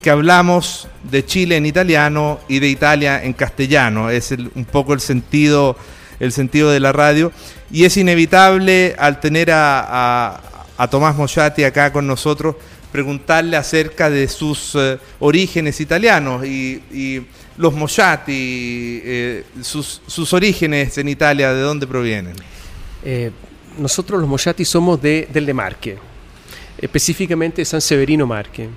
que hablamos de Chile en italiano y de Italia en castellano. Es un poco el sentido de la radio, y es inevitable, al tener a Tomás Moyatti acá con nosotros, preguntarle acerca de sus orígenes italianos y los Moyatti, sus orígenes en Italia, ¿de dónde provienen? Nosotros los Moyatti somos del Marche, específicamente de San Severino Marche.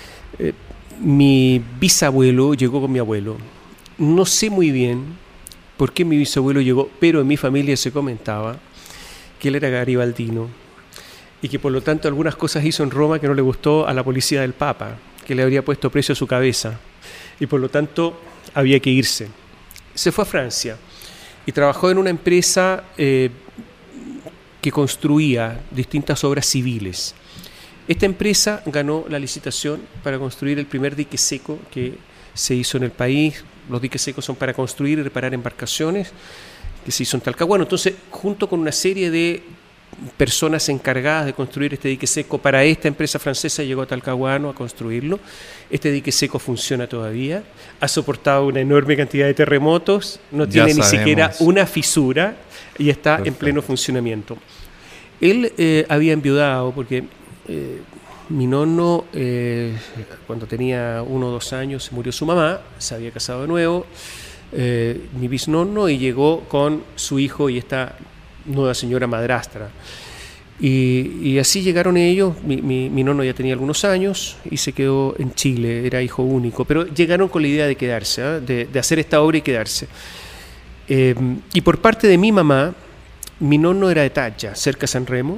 Mi bisabuelo llegó con mi abuelo. No sé muy bien por qué mi bisabuelo llegó, pero en mi familia se comentaba que él era garibaldino y que por lo tanto algunas cosas hizo en Roma que no le gustó a la policía del Papa, que le habría puesto precio a su cabeza, y por lo tanto había que irse. Se fue a Francia y trabajó en una empresa que construía distintas obras civiles. Esta empresa ganó la licitación para construir el primer dique seco que se hizo en el país. Los diques secos son para construir y reparar embarcaciones, que se hizo en Talcahuano. Entonces, junto con una serie de personas encargadas de construir este dique seco para esta empresa francesa, llegó a Talcahuano a construirlo. Este dique seco funciona todavía, ha soportado una enorme cantidad de terremotos, no tiene ni siquiera una fisura y está en pleno funcionamiento. Él había enviudado porque mi nonno, cuando tenía 1 o 2 años, se murió su mamá, se había casado de nuevo, mi bisnonno, y llegó con su hijo y esta nueva señora madrastra. Y así llegaron ellos. Mi nonno ya tenía algunos años y se quedó en Chile, era hijo único, pero llegaron con la idea de quedarse, de hacer esta obra y quedarse. Y por parte de mi mamá, mi nonno era de Taggia, cerca de San Remo.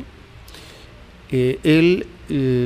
Él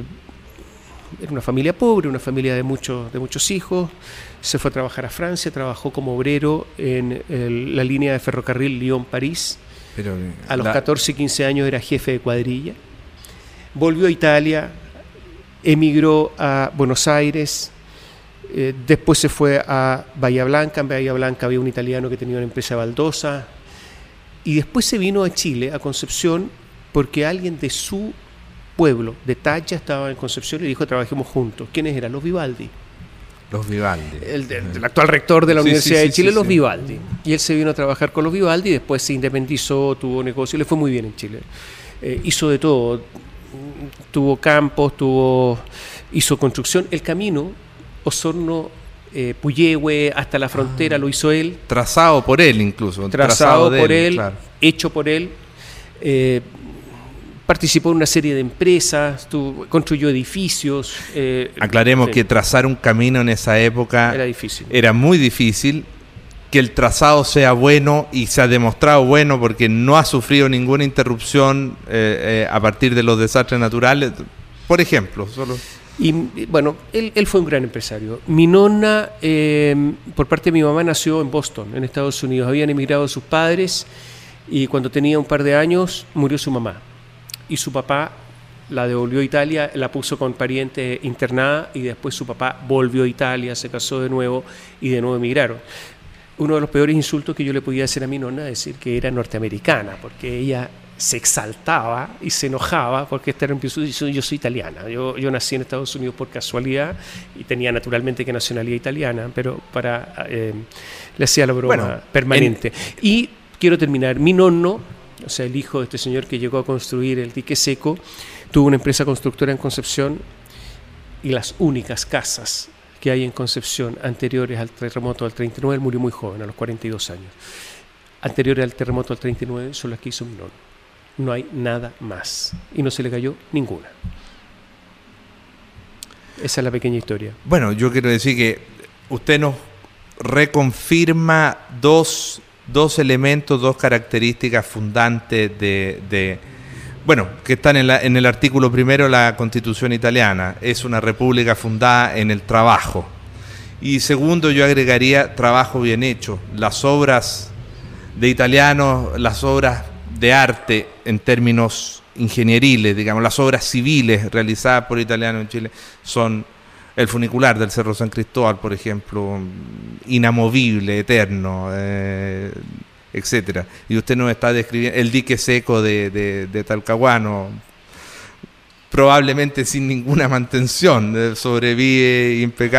era una familia pobre, una familia de muchos hijos. Se fue a trabajar a Francia, trabajó como obrero en la línea de ferrocarril Lyon-París. A los 14, 15 años era jefe de cuadrilla. Volvió a Italia, emigró a Buenos Aires, después se fue a Bahía Blanca. En Bahía Blanca había un italiano que tenía una empresa de baldosa, y después se vino a Chile, a Concepción, porque alguien de su pueblo, de Taggia, estaba en Concepción y dijo: trabajemos juntos. ¿Quiénes eran? Los Vivaldi. Los Vivaldi. El actual rector de la Universidad de Chile, los Vivaldi. Y él se vino a trabajar con los Vivaldi, después se independizó, tuvo negocio, le fue muy bien en Chile. Hizo de todo, tuvo campos, hizo construcción. El camino Osorno, Puyehue, hasta la frontera, lo hizo él. Trazado por él incluso. Trazado por él, claro. Hecho por él. Participó en una serie de empresas, construyó edificios. Aclaremos que trazar un camino en esa época era difícil. Era muy difícil. Que el trazado sea bueno, y se ha demostrado bueno porque no ha sufrido ninguna interrupción a partir de los desastres naturales, por ejemplo. Y bueno, él fue un gran empresario. Mi nonna, por parte de mi mamá, nació en Boston, en Estados Unidos. Habían emigrado sus padres y cuando tenía un par de años murió su mamá. Y su papá la devolvió a Italia, la puso con pariente internada, y después su papá volvió a Italia, se casó de nuevo y de nuevo emigraron. Uno de los peores insultos que yo le podía hacer a mi nonna es decir que era norteamericana, porque ella se exaltaba y se enojaba porque esta era yo soy italiana. Yo nací en Estados Unidos por casualidad y tenía naturalmente que nacionalidad italiana, pero le hacía la broma permanente. Y quiero terminar. Mi nonno, o sea, el hijo de este señor que llegó a construir el dique seco, tuvo una empresa constructora en Concepción, y las únicas casas que hay en Concepción anteriores al terremoto del 39, él murió muy joven, a los 42 años. Anteriores al terremoto del 39 son las que hizo mi nonno. No hay nada más. Y no se le cayó ninguna. Esa es la pequeña historia. Bueno, yo quiero decir que usted nos reconfirma dos elementos, 2 características fundantes que están en el artículo primero de la Constitución italiana. Es una república fundada en el trabajo. Y segundo, yo agregaría trabajo bien hecho. Las obras de italianos, las obras de arte en términos ingenieriles, digamos, las obras civiles realizadas por italianos en Chile son el funicular del Cerro San Cristóbal, por ejemplo, inamovible, eterno, etcétera. Y usted nos está describiendo el dique seco de Talcahuano, probablemente sin ninguna mantención, sobrevive impecable.